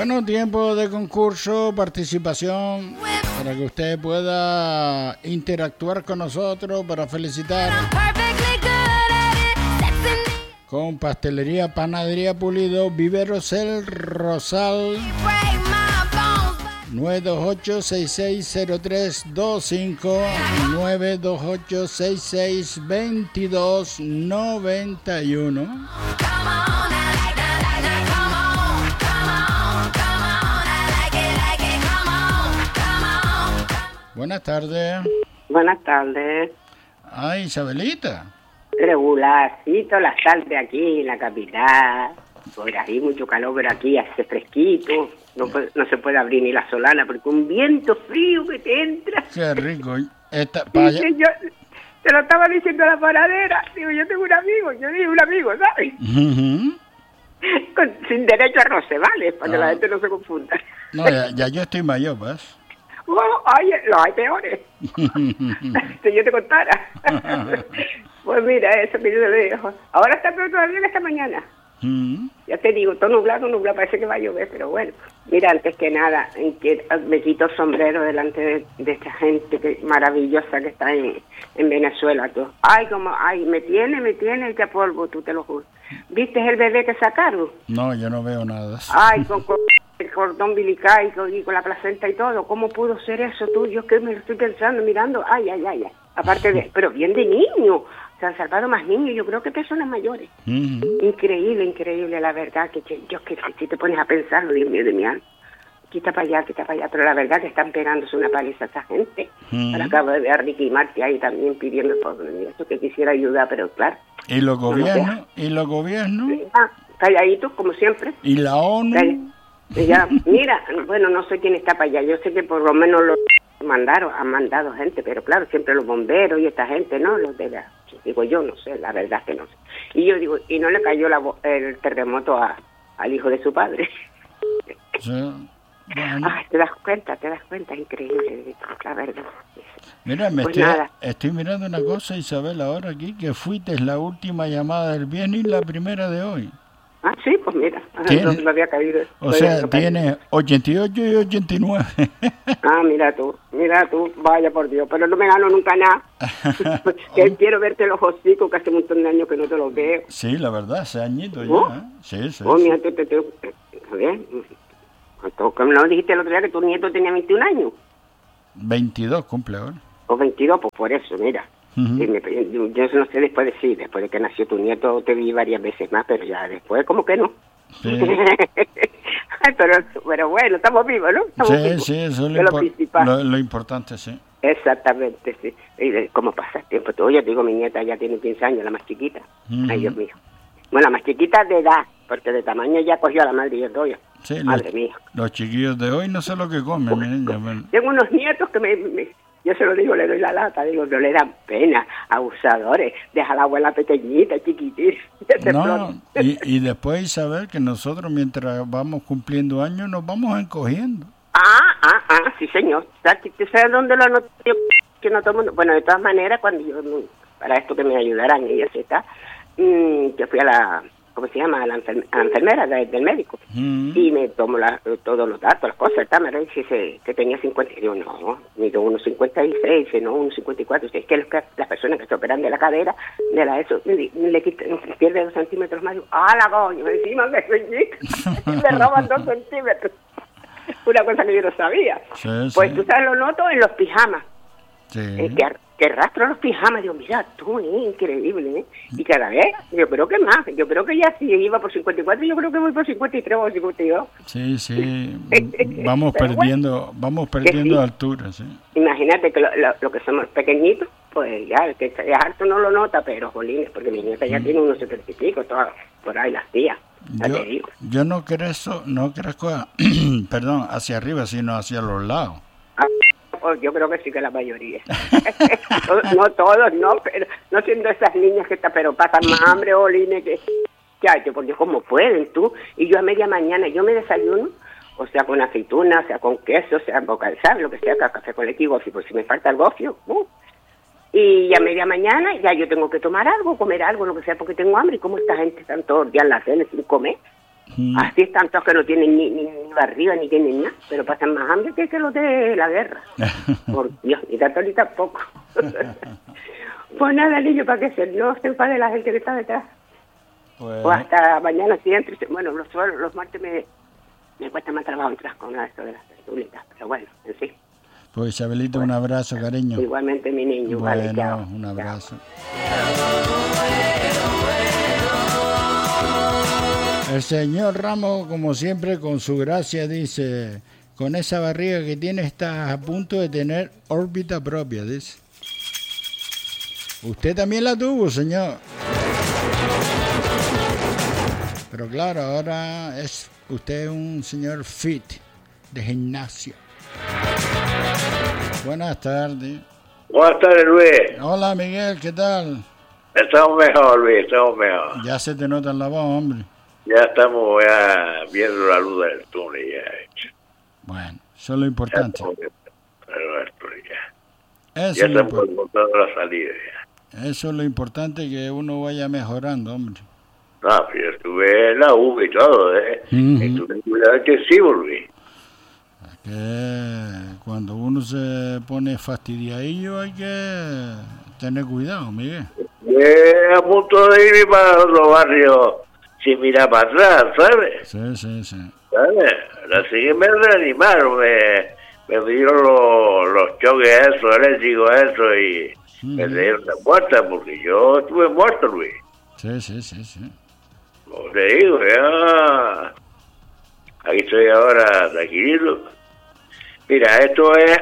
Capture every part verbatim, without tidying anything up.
Bueno, tiempo de concurso, participación, para que usted pueda interactuar con nosotros, para felicitar con Pastelería Panadería Pulido, Viveros El Rosal, nueve dos ocho, seis seis cero tres dos cinco, nueve dos ocho, seis seis dos dos nueve uno. Buenas tardes. Buenas tardes. Ay, Isabelita. Regularcito la tarde aquí en la capital. Por ahí mucho calor, pero aquí hace fresquito. No, no se puede abrir ni la solana porque un viento frío que te entra. Qué rico. Esta, Dice, yo, te lo estaba diciendo a la paradera. Digo, yo tengo un amigo. Yo digo un amigo, ¿sabes? Uh-huh. Con, sin derecho a roce, ¿vale? Para ah. que la gente no se confunda. No, ya, ya yo estoy mayor, ¿ves? Oh, oye, los hay peores. Si yo te contara. Pues mira, eso que yo le digo. Ahora está peor todavía que esta mañana. Mm. Ya te digo, todo nublado, nublado, parece que va a llover, pero bueno. Mira, antes que nada, me quito el sombrero delante de, de esta gente que maravillosa que está en, en Venezuela. Tú. Ay, como, ay, me tiene, me tiene hecha polvo, tú te lo juro. ¿Viste el bebé que sacaron? No, yo no veo nada. Ay, con... con el cordón umbilical y con, y con la placenta y todo. ¿Cómo pudo ser eso tú? Yo es que me lo estoy pensando, mirando. Ay, ay, ay, ay. Aparte de... Pero bien de niño. Se han salvado más niños. Yo creo que personas mayores. Uh-huh. Increíble, increíble, la verdad. Que, que yo que si te pones a pensarlo, Dios mío de mi alma. Quita para allá, quita para allá. Pero la verdad que están pegándose una paliza a esa gente. Uh-huh. Ahora acabo de ver a Ricky Martin ahí también pidiendo por eso que quisiera ayudar, pero claro. ¿Y los gobiernos? No ¿Y los gobiernos? Ah, calladitos, como siempre. ¿Y la ONU? Call- Ya, mira, bueno, no sé quién está para allá, yo sé que por lo menos lo mandaron, han mandado gente, pero claro, siempre los bomberos y esta gente, ¿no? Los de la, digo yo, no sé, la verdad es que no sé. Y yo digo, y no le cayó la, el terremoto a, al hijo de su padre. Sí, bueno. Ay, te das cuenta, te das cuenta, increíble, la verdad. Mira, me pues estoy, estoy mirando una cosa, Isabel, ahora aquí, que fuiste la última llamada del viernes y la primera de hoy. Ah, sí, pues mira, no, no había caído. O sea, tiene ochenta y ocho y ochenta y nueve. Ah, mira tú, mira tú, vaya por Dios, pero no me gano nunca nada. Que quiero verte los hocicos, que hace un montón de años que no te los veo. Sí, la verdad, hace añitos ¿Oh? ya. ¿eh? Sí, sí. Oh, sí. mira, te, te, te, bien. ¿No dijiste el otro día que tu nieto tenía veintiún años? veintidós cumple ahora. O veintidós, pues por eso, mira. Uh-huh. Sí, me, yo, yo no sé después de sí, después de que nació tu nieto te vi varias veces más, pero ya después como que no. Sí. pero, pero bueno, estamos vivos, ¿no? Estamos sí, vivos. sí, eso es lo, lo, impor- lo, lo importante, sí. Exactamente, sí. Y cómo pasa el tiempo. Todo, yo digo, mi nieta ya tiene quince años, la más chiquita. Uh-huh. Ay, Dios mío. Bueno, la más chiquita de edad, porque de tamaño ya cogió a la madre y el rollo. Sí, madre los, mía. Los chiquillos de hoy no sé lo que comen. Pues, ¿eh? Bueno. Tengo unos nietos que me... me yo se lo digo, le doy la lata, digo, no le dan pena, abusadores, deja a la abuela pequeñita, chiquitita. No, y, y después saber que nosotros mientras vamos cumpliendo años nos vamos encogiendo. Ah, ah, ah, sí señor. ¿Tú sabes dónde lo anoté? Que no todo mundo... Bueno, de todas maneras, cuando yo, para esto que me ayudarán, ella se está, mmm, yo fui a la... ¿Cómo se llama? A la, enfer- a la enfermera de, del médico. Mm. Y me tomo la, todos los datos, las cosas. ¿Tá? Me dice que tenía cincuenta. Y digo, no, mido uno cincuenta y seis, no, uno cincuenta y cuatro. Es que las personas que se operan de la cadera, de la eso, le, le quitan, pierde dos centímetros más. Digo, ¡ah, la coño! Encima me me roban dos centímetros. Una cosa que yo no sabía. Sí, pues sí. Tú sabes, lo noto en los pijamas. Sí. Eh, que, que rastro los pijamas, digo, mira, tú, eh, increíble, ¿eh? Y cada vez, yo creo que más, yo creo que ya si iba por cincuenta y cuatro, yo creo que voy por cincuenta y tres o cincuenta y dos. Sí, sí, vamos perdiendo, bueno, vamos perdiendo sí. altura, sí. Imagínate que lo, lo, lo que somos pequeñitos, pues ya, el que es alto no lo nota, pero jolines, porque mi nieta ya mm. tiene unos setenta y pico, todas, por ahí las tías. Yo, yo no crezco, no crezco, a, perdón, hacia arriba, sino hacia los lados. Ah, pues yo creo que sí que la mayoría. No todos, no, pero no siendo esas niñas que están, pero pasan más hambre o line que chacho, porque como pueden tú, y yo a media mañana, yo me desayuno, o sea, con aceituna, o sea, con queso, o sea, boca de sal, lo que sea, café con leche y gofio, pues si me falta el gofio, uh, y a media mañana ya yo tengo que tomar algo, comer algo, lo que sea, porque tengo hambre, y como esta gente está todos los días en la tele sin comer. Mm. Así están todos que no tienen ni, ni, ni barriga ni tienen nada, pero pasan más hambre que, que los de la guerra. Por Dios, ni tanto ni tampoco. Pues nada, niño, para que se, no se enfade la gente que está detrás. Pues... O hasta mañana siguiente. Bueno, los, los martes me, me cuesta más trabajo entrar con esto de las verdulitas, pero bueno, en fin. Pues Isabelita, bueno, un abrazo, cariño. Igualmente, mi niño. Bueno, vale, chao. Un abrazo. Chao. El señor Ramos, como siempre, con su gracia, dice, con esa barriga que tiene estás a punto de tener órbita propia, dice. Usted también la tuvo, señor. Pero claro, ahora es usted un señor fit de gimnasio. Buenas tardes. Buenas tardes, Luis. Hola, Miguel, ¿qué tal? Estamos mejor, Luis, estamos mejor. Ya se te nota en la voz, hombre. Ya estamos ya viendo la luz del túnel ya. Bueno, eso es lo importante. Ya estamos, ya. Eso ya es lo estamos encontrando la salida ya. Eso es lo importante, que uno vaya mejorando, hombre. No, pero yo estuve en la U y todo, ¿eh? Uh-huh. Estuve en cuidado intensivo, Luis. Que cuando uno se pone fastidiadillo hay que tener cuidado, Miguel. Eh, a punto de irme para otro barrio sin mirar para atrás, ¿sabes? Sí, sí, sí. ¿Sabes? Así que me reanimaron, me, me dieron los, los choques esos, eléctricos esos y uh-huh. me dieron la muerta porque yo estuve muerto, Luis. Sí, sí, sí, sí. Como te digo, ya... Aquí estoy ahora tranquilo. Mira, esto es...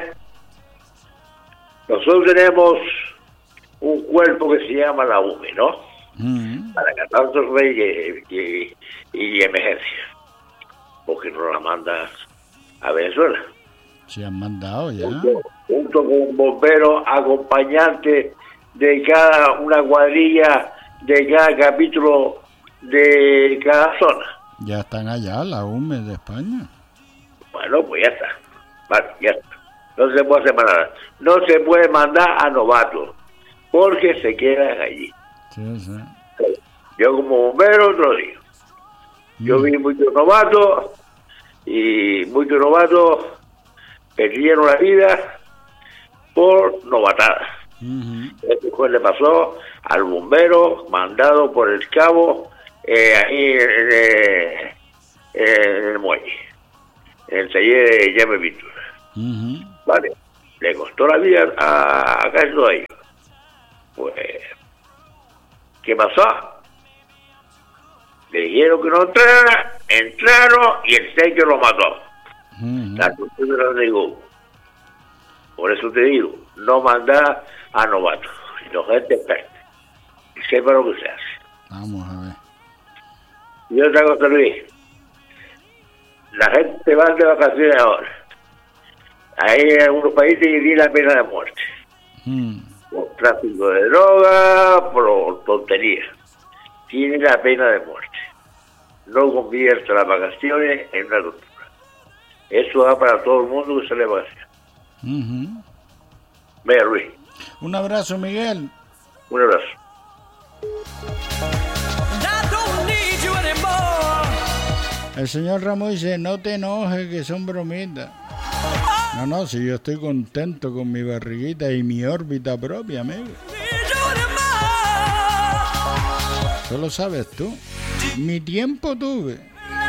Nosotros tenemos un cuerpo que se llama la U M I, ¿no? Uh-huh. Para catástrofe y, y, y emergencia. Porque nos la manda a Venezuela. Se han mandado ya. Junto, junto con bomberos acompañantes de cada una cuadrilla, de cada capítulo, de cada zona. Ya están allá, la U M E de España. Bueno, pues ya está. Vale, ya está. No se puede hacer nada. No se puede mandar a novatos, porque se quedan allí. Sí, sí. Yo como bombero te lo digo. Yo mm. vi muchos novatos, y muchos novatos perdieron la vida por novatadas. Uh-huh. Esto fue, le pasó al bombero mandado por el cabo eh, ahí en, eh, en el muelle, en el taller de llave y pintura. Uh-huh. Vale, le costó la vida a, a casi todos ellos. Pues, ¿qué pasó? Le dijeron que no entrara, entraron y el techo lo mató. Uh-huh. La cuestión de la negó. Por eso te digo, no mandar a novatos, sino gente experta. Y sepa lo que se hace. Vamos a ver. Y otra cosa, Luis. La gente va de vacaciones ahora. Hay en algunos países que tienen la pena de muerte. Mm. Por tráfico de droga, por tonterías. Tienen la pena de muerte. No convierta las vacaciones en una tortura. Eso va para todo el mundo que sale de vacaciones. Uh-huh. Vea, Luis. Un abrazo, Miguel. Un abrazo. El señor Ramos dice, no te enojes, que son bromitas. No, no, si yo estoy contento con mi barriguita y mi órbita propia, amigo. Eso lo sabes tú. Mi tiempo tuve.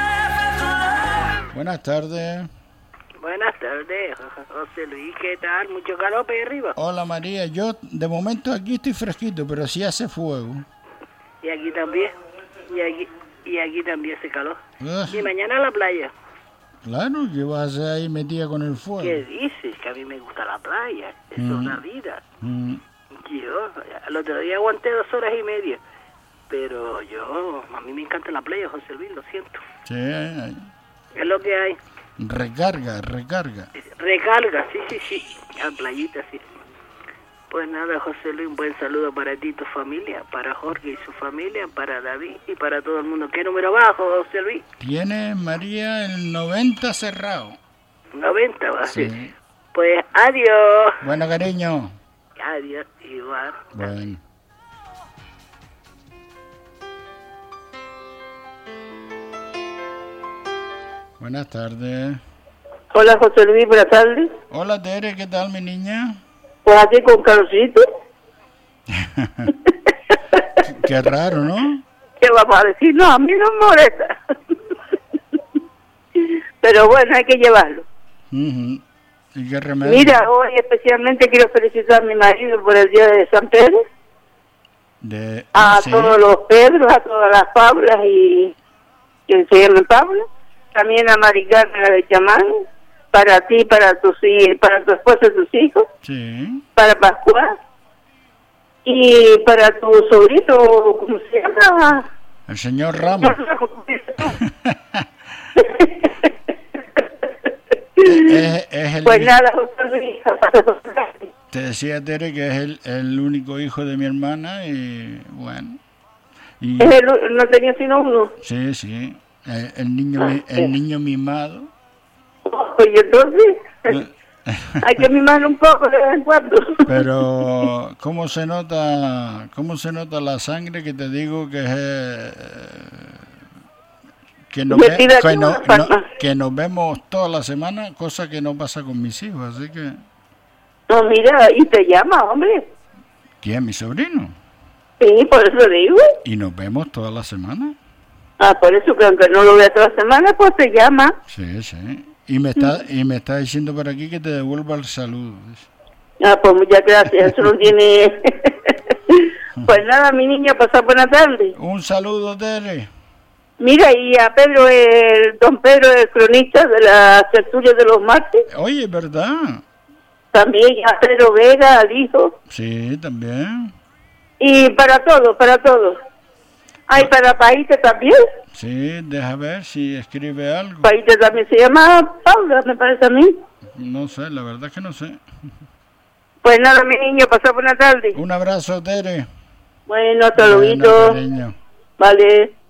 Buenas tardes. Buenas tardes, José Luis, ¿qué tal? ¿Mucho calor para arriba? Hola, María, yo de momento aquí estoy fresquito, pero sí hace fuego. Y aquí también, y aquí, y aquí también hace calor. Uh, y mañana a la playa. Claro, ¿qué vas a hacer ahí metida con el fuego? ¿Qué dices? Que a mí me gusta la playa, eso mm. es una vida. Mm. Yo, el otro día aguanté dos horas y media, pero yo, a mí me encanta la playa, José Luis, lo siento. Sí, hay. Es lo que hay. Recarga, recarga. Recarga, sí, sí, sí. A playita, sí. Pues nada, José Luis, un buen saludo para ti y tu familia, para Jorge y su familia, para David y para todo el mundo. ¿Qué número bajo, José Luis? Tiene, María, el noventa cerrado. noventa va a ser. Sí. Pues adiós. Bueno, cariño. Adiós, igual. Bueno. Buenas tardes. Hola, José Luis, buenas tardes. Hola, Tere, ¿qué tal, mi niña? Pues aquí con Carlosito. Qué raro, ¿no? ¿Qué vamos a decir? No, a mí no me molesta. Pero bueno, hay que llevarlo. Uh-huh. ¿Y qué remedio? Mira, hoy especialmente quiero felicitar a mi marido por el día de San Pedro. De... A ah, ¿sí? todos los Pedros, a todas las Pablas y que se llamen Pablo. También a Maricarmen de Chamán. Para ti, para tus para tu esposa y tus hijos. Sí. Para Pascual. Y para tu sobrino, ¿cómo se llama? El señor Ramos. es, es el, Pues nada, José Luis. te decía, Tere, que es el, el único hijo de mi hermana y bueno. Y, Es el, no tenía sino uno. sí, sí. El, el niño mi- el niño mimado. Pues entonces hay que mimarlo un poco de vez en cuando. Pero cómo se nota, cómo se nota la sangre, que te digo que es eh, que nos, ve- Metida aquí que, en no- una no- palma. que nos vemos toda la semana, cosa que no pasa con mis hijos, así que No, mira, y te llama, hombre. ¿quién? Mi sobrino. Sí, por eso digo. Y nos vemos toda la semana. Ah, por eso que aunque no lo vea toda la semana, pues te llama. Sí, sí. Y me está y me está diciendo por aquí que te devuelva el saludo. Ah, pues muchas gracias, eso no tiene... Pues nada, mi niña, pasa buena tarde. Un saludo, Tere. Mira, y a Pedro, el don Pedro, el cronista de las tertulias de los martes, Oye, ¿verdad? también a Pedro Vega, al hijo, Sí, también. y para todos, para todos. Ay, para Paíte también. Sí, deja ver si escribe algo. Paíte también se llama Paula, me parece a mí. No sé, la verdad es que no sé. Pues nada, mi niño, pasa buena tarde. Un abrazo, Tere. Bueno, hasta Bueno, luego. cariño. Vale.